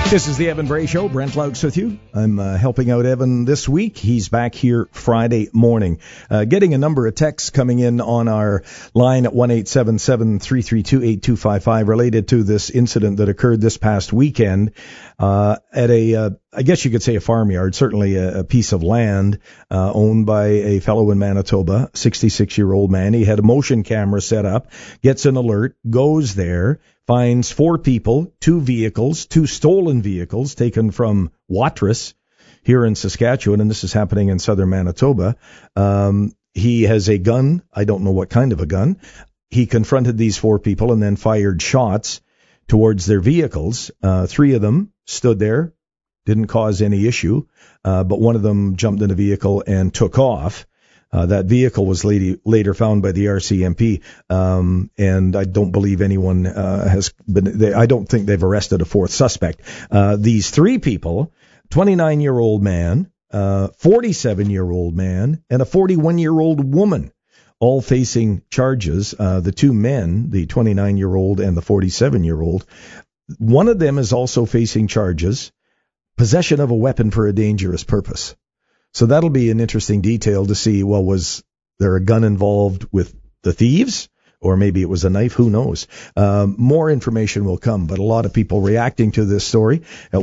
This is the Evan Bray Show. Brent Laux with you. I'm helping out Evan this week. He's back here Friday morning. Getting a number of texts coming in on our line at 1-877-332-8255 related to this incident that occurred this past weekend at a, I guess you could say a farmyard, certainly a piece of land owned by a fellow in Manitoba, 66-year-old man. He had a motion camera set up, gets an alert, goes there, finds 4 people, 2 vehicles, 2 stolen vehicles taken from Watrous here in Saskatchewan, and this is happening in southern Manitoba. He has a gun. I don't know what kind of a gun. He confronted these 4 people and then fired shots towards their vehicles. 3 of them stood there, didn't cause any issue, but one of them jumped in a vehicle and took off. That vehicle was later found by the RCMP, and I don't believe anyone has been. I don't think they've arrested a 4th suspect. These 3 people, 29-year-old man, 47-year-old man, and a 41-year-old woman, all facing charges. The 2 men, the 29-year-old and the 47-year-old, one of them is also facing charges, possession of a weapon for a dangerous purpose. So that'll be an interesting detail to see, well, was there a gun involved with the thieves? Or maybe it was a knife, who knows? More information will come, but a lot of people reacting to this story at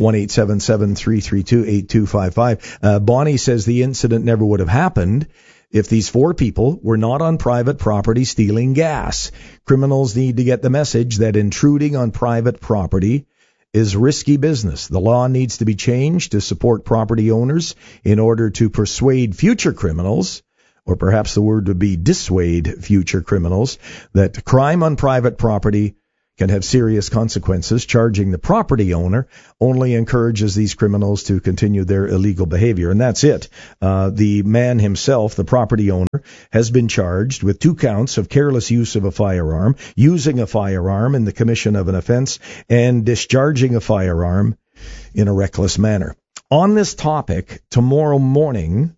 1-877-332-8255. Bonnie says the incident never would have happened if these 4 people were not on private property stealing gas. Criminals need to get the message that intruding on private property is risky business. The law needs to be changed to support property owners in order to persuade future criminals, or perhaps the word would be dissuade future criminals, that crime on private property can have serious consequences. Charging the property owner only encourages these criminals to continue their illegal behavior. And that's it. The man himself, the property owner, has been charged with 2 counts of careless use of a firearm, using a firearm in the commission of an offense, and discharging a firearm in a reckless manner. On this topic, tomorrow morning,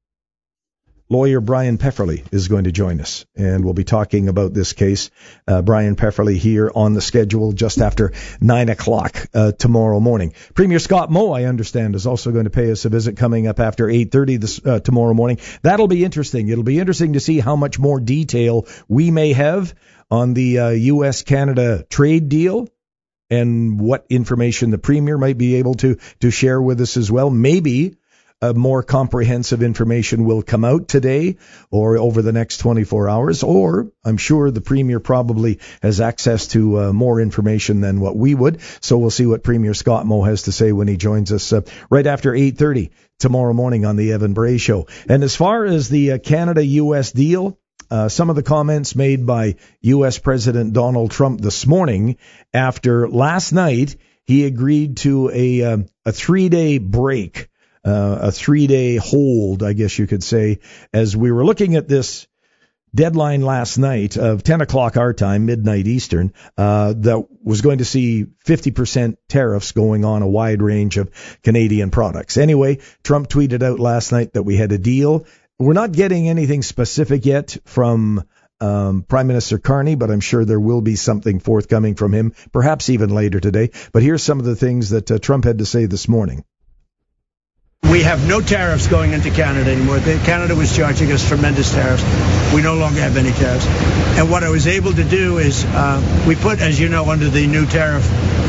lawyer Brian Pefferly is going to join us, and we'll be talking about this case. Brian Pefferly here on the schedule just after 9 o'clock tomorrow morning. Premier Scott Moe, I understand, is also going to pay us a visit coming up after 8:30 tomorrow morning. That'll be interesting. It'll be interesting to see how much more detail we may have on the U.S.-Canada trade deal, and what information the Premier might be able to share with us as well. Maybe more comprehensive information will come out today or over the next 24 hours, or I'm sure the Premier probably has access to more information than what we would. So we'll see what Premier Scott Moe has to say when he joins us right after 8:30 tomorrow morning on the Evan Bray Show. And as far as the Canada-U.S. deal, some of the comments made by U.S. President Donald Trump this morning after last night he agreed to a 3-day break, a 3-day hold, I guess you could say, as we were looking at this deadline last night of 10 o'clock our time, midnight Eastern, that was going to see 50% tariffs going on a wide range of Canadian products. Anyway, Trump tweeted out last night that we had a deal. We're not getting anything specific yet from Prime Minister Carney, but I'm sure there will be something forthcoming from him, perhaps even later today. But here's some of the things that Trump had to say this morning. We have no tariffs going into Canada anymore. Canada was charging us tremendous tariffs. We no longer have any tariffs. And what I was able to do is we put, as you know, under the new tariff,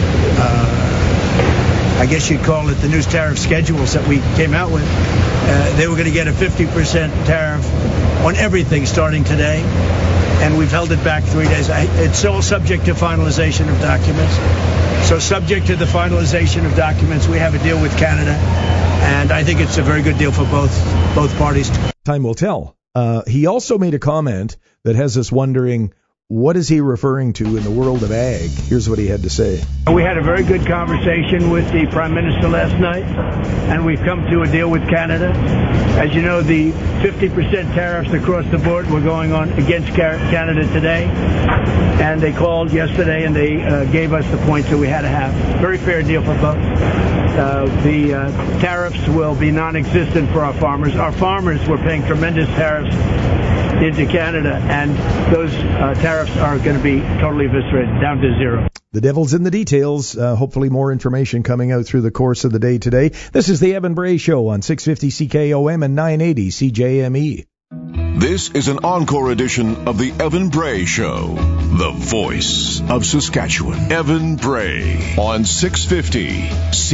I guess you'd call it the new tariff schedules that we came out with, they were going to get a 50% tariff on everything starting today. And we've held it back 3 days. It's all subject to finalization of documents. So subject to the finalization of documents, we have a deal with Canada. And I think it's a very good deal for both parties. Time will tell. He also made a comment that has us wondering, what is he referring to in the world of ag? Here's what he had to say. We had a very good conversation with the Prime Minister last night, and we've come to a deal with Canada. As you know, the 50% tariffs across the board were going on against Canada today, and they called yesterday and they gave us the points that we had to have. Very fair deal for both. The tariffs will be non-existent for our farmers. Our farmers were paying tremendous tariffs into Canada, and those tariffs are going to be totally eviscerated, down to zero. The devil's in the details. Hopefully more information coming out through the course of the day today. This is the Evan Bray Show on 650 CKOM and 980 CJME. This is an encore edition of the Evan Bray Show, the voice of Saskatchewan. Evan Bray on 650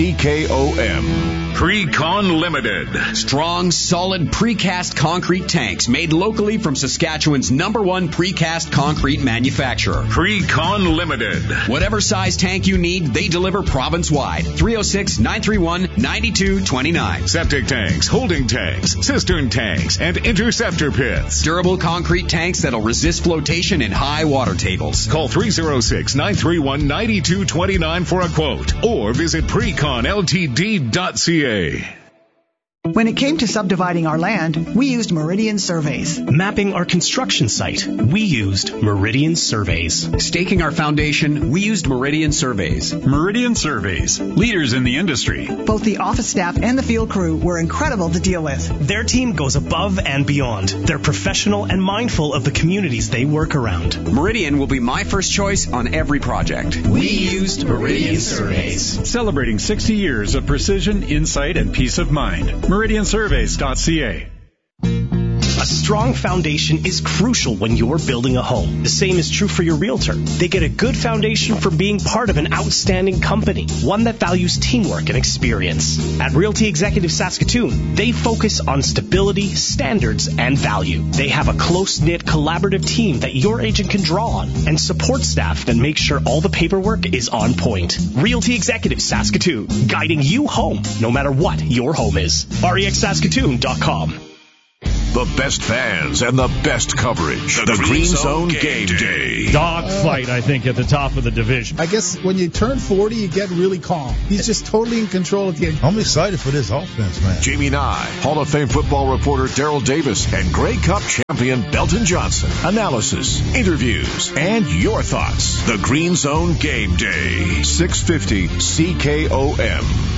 CKOM. Precon Limited. Strong, solid precast concrete tanks made locally from Saskatchewan's #1 precast concrete manufacturer. Precon Limited. Whatever size tank you need, they deliver province-wide. 306-931-9229. Septic tanks, holding tanks, cistern tanks, and interceptor pits. Durable concrete tanks that'll resist flotation in high water tables. Call 306-931-9229 for a quote or visit preconltd.ca. When it came to subdividing our land, we used Meridian Surveys. Mapping our construction site, we used Meridian Surveys. Staking our foundation, we used Meridian Surveys. Meridian Surveys, leaders in the industry. Both the office staff and the field crew were incredible to deal with. Their team goes above and beyond. They're professional and mindful of the communities they work around. Meridian will be my first choice on every project. We used Meridian Surveys. Celebrating 60 years of precision, insight, and peace of mind. MeridianSurveys.ca. A strong foundation is crucial when you're building a home. The same is true for your realtor. They get a good foundation for being part of an outstanding company, one that values teamwork and experience. At Realty Executive Saskatoon, they focus on stability, standards, and value. They have a close-knit, collaborative team that your agent can draw on, and support staff that make sure all the paperwork is on point. Realty Executive Saskatoon, guiding you home, no matter what your home is. REXSaskatoon.com. The best fans and the best coverage. The Green Zone Game Day. Dogfight, I think, at the top of the division. I guess when you turn 40, you get really calm. He's just totally in control of the game. I'm excited for this offense, man. Jamie Nye, Hall of Fame football reporter Daryl Davis, and Grey Cup champion Belton Johnson. Analysis, interviews, and your thoughts. The Green Zone Game Day. 650 CKOM.